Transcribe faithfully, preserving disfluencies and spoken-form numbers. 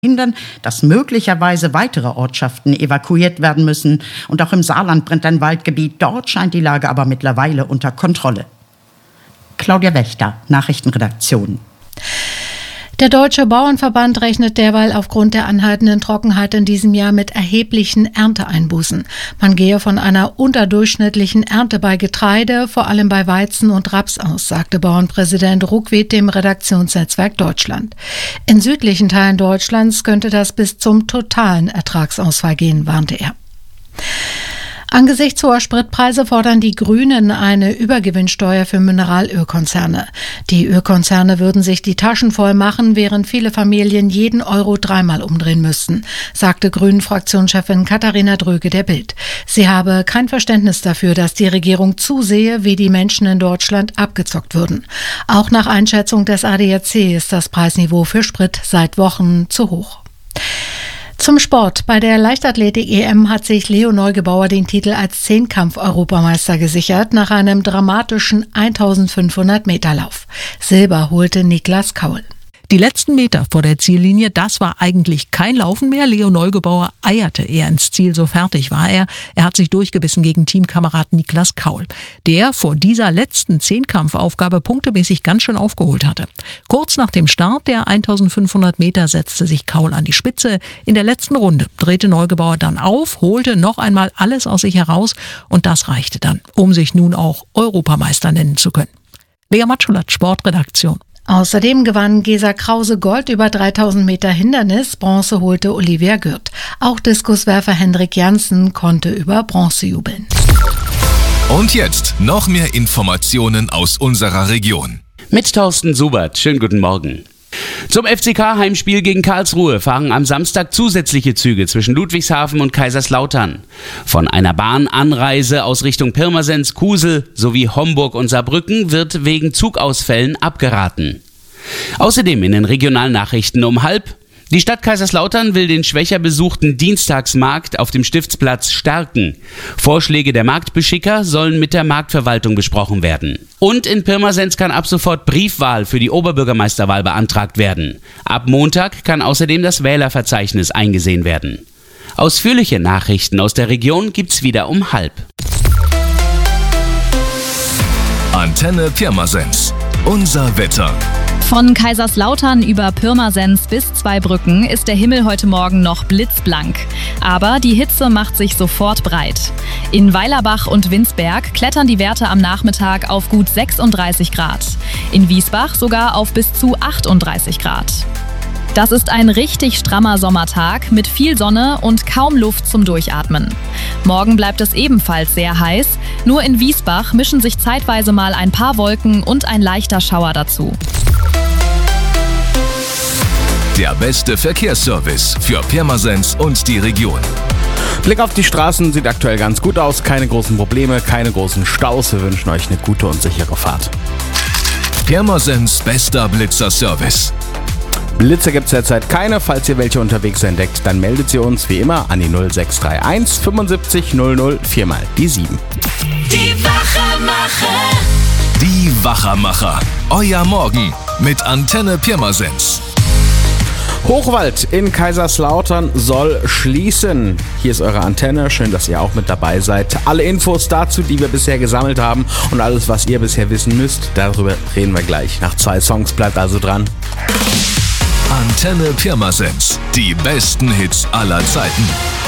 verhindern, dass möglicherweise weitere Ortschaften evakuiert werden müssen. Und auch im Saarland brennt ein Waldgebiet. Dort scheint die Lage aber mittlerweile unter Kontrolle. Claudia Wächter, Nachrichtenredaktion. Der Deutsche Bauernverband rechnet derweil aufgrund der anhaltenden Trockenheit in diesem Jahr mit erheblichen Ernteeinbußen. Man gehe von einer unterdurchschnittlichen Ernte bei Getreide, vor allem bei Weizen und Raps aus, sagte Bauernpräsident Ruckwied dem Redaktionsnetzwerk Deutschland. In südlichen Teilen Deutschlands könnte das bis zum totalen Ertragsausfall gehen, warnte er. Angesichts hoher Spritpreise fordern die Grünen eine Übergewinnsteuer für Mineralölkonzerne. Die Ölkonzerne würden sich die Taschen voll machen, während viele Familien jeden Euro dreimal umdrehen müssten, sagte Grünen-Fraktionschefin Katharina Dröge der Bild. Sie habe kein Verständnis dafür, dass die Regierung zusehe, wie die Menschen in Deutschland abgezockt würden. Auch nach Einschätzung des A D A C ist das Preisniveau für Sprit seit Wochen zu hoch. Zum Sport. Bei der Leichtathletik-E M hat sich Leo Neugebauer den Titel als Zehnkampf-Europameister gesichert nach einem dramatischen eintausendfünfhundert Meter Lauf. Silber holte Niklas Kaul. Die letzten Meter vor der Ziellinie, das war eigentlich kein Laufen mehr. Leo Neugebauer eierte eher ins Ziel, so fertig war er. Er hat sich durchgebissen gegen Teamkamerad Niklas Kaul, der vor dieser letzten Zehnkampfaufgabe punktemäßig ganz schön aufgeholt hatte. Kurz nach dem Start der eintausendfünfhundert Meter setzte sich Kaul an die Spitze. In der letzten Runde drehte Neugebauer dann auf, holte noch einmal alles aus sich heraus und das reichte dann, um sich nun auch Europameister nennen zu können. Lea Matschulat, Sportredaktion. Außerdem gewann Gesa Krause Gold über dreitausend Meter Hindernis, Bronze holte Olivia Gürt. Auch Diskuswerfer Hendrik Janssen konnte über Bronze jubeln. Und jetzt noch mehr Informationen aus unserer Region. Mit Thorsten Subert, schönen guten Morgen. Zum F C K-Heimspiel gegen Karlsruhe fahren am Samstag zusätzliche Züge zwischen Ludwigshafen und Kaiserslautern. Von einer Bahnanreise aus Richtung Pirmasens, Kusel sowie Homburg und Saarbrücken wird wegen Zugausfällen abgeraten. Außerdem in den regionalen Nachrichten um halb: Die Stadt Kaiserslautern will den schwächer besuchten Dienstagsmarkt auf dem Stiftsplatz stärken. Vorschläge der Marktbeschicker sollen mit der Marktverwaltung besprochen werden. Und in Pirmasens kann ab sofort Briefwahl für die Oberbürgermeisterwahl beantragt werden. Ab Montag kann außerdem das Wählerverzeichnis eingesehen werden. Ausführliche Nachrichten aus der Region gibt's wieder um halb. Antenne Pirmasens. Unser Wetter. Von Kaiserslautern über Pirmasens bis Zweibrücken ist der Himmel heute Morgen noch blitzblank. Aber die Hitze macht sich sofort breit. In Weilerbach und Winsberg klettern die Werte am Nachmittag auf gut sechsunddreißig Grad. In Wiesbach sogar auf bis zu achtunddreißig Grad. Das ist ein richtig strammer Sommertag mit viel Sonne und kaum Luft zum Durchatmen. Morgen bleibt es ebenfalls sehr heiß. Nur in Wiesbach mischen sich zeitweise mal ein paar Wolken und ein leichter Schauer dazu. Der beste Verkehrsservice für Pirmasens und die Region. Blick auf die Straßen sieht aktuell ganz gut aus. Keine großen Probleme, keine großen Staus. Wir wünschen euch eine gute und sichere Fahrt. Pirmasens bester Blitzer-Service. Blitzer gibt es derzeit keine. Falls ihr welche unterwegs entdeckt, dann meldet sie uns wie immer an die null sechs drei eins fünfundsiebzig null null vier mal die sieben. Die Wachermacher. Die Wachermacher. Euer Morgen mit Antenne Pirmasens. Hochwald in Kaiserslautern soll schließen. Hier ist eure Antenne. Schön, dass ihr auch mit dabei seid. Alle Infos dazu, die wir bisher gesammelt haben und alles, was ihr bisher wissen müsst, darüber reden wir gleich. Nach zwei Songs, bleibt also dran. Antenne Pirmasens. Die besten Hits aller Zeiten.